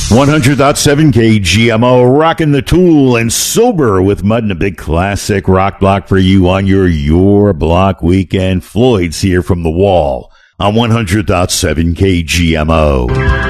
100.7 KGMO, rocking the Tool and Sober with Mud and a big classic rock block for you on your block weekend. Floyd's here from the Wall on 100.7 KGMO.